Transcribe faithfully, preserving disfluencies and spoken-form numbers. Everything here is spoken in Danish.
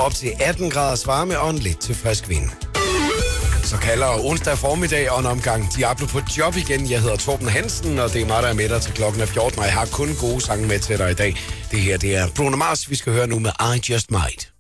op til atten graders varme og en lidt til frisk vind. Så kalder onsdag formiddag og en omgang Diablo på job igen. Jeg hedder Torben Hansen, og det er mig, der er med dig til klokken er fjorten, og jeg har kun gode sange med til dig i dag. Det her, det er Bruno Mars, vi skal høre nu med I Just Might.